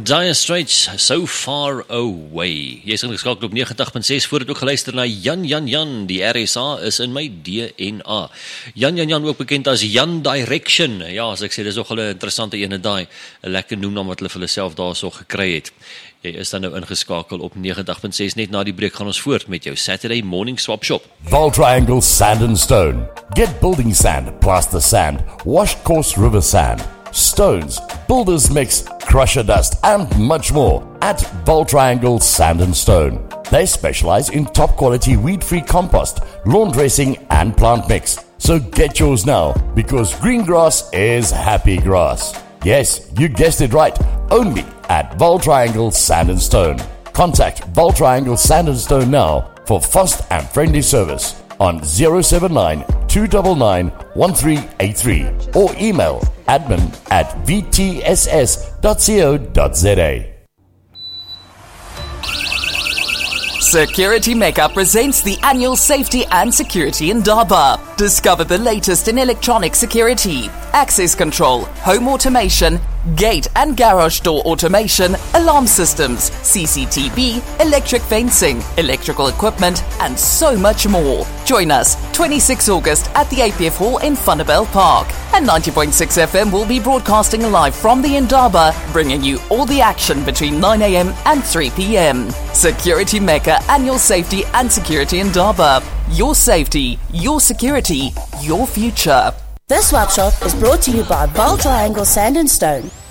Dire Straits, So Far Away. Jy is ingeskakel op 90.6, voordat ook geluister na Jan, die RSA is in my DNA. Jan, ook bekend as Jan Direction. Ja, as ek sê, dis ook 'n interessante ene daai, 'n lekker noemnaam wat hulle vir hulle self daarso gekry het. Jy is dan nou ingeskakel op 90.6, net na die breek gaan ons voort met jou Saturday Morning Swap Shop. Val Triangle Sand and Stone. Get building sand, plaster sand, washed coarse river sand, stones, builder's mix, crusher dust, and much more at Val Triangle Sand and Stone. They specialize in top quality weed-free compost, lawn dressing, and plant mix. So get yours now, because green grass is happy grass. Yes, you guessed it right. Only at Val Triangle Sand and Stone. Contact Val Triangle Sand and Stone now for fast and friendly service on 079 299 1383 or email admin@vtss.co.za. Security Mecca presents the annual Safety and Security Indaba. Discover the latest in electronic security, access control, home automation, gate and garage door automation, alarm systems, CCTV, electric fencing, electrical equipment, and so much more. Join us 26 August at the APF Hall in Funnabell Park. And 90.6 FM will be broadcasting live from the Indaba, bringing you all the action between 9 a.m. and 3 p.m. Security Mecca Annual Safety and Security Indaba. Your safety, your security, your future. This workshop is brought to you by Val Triangle Sand and Stone.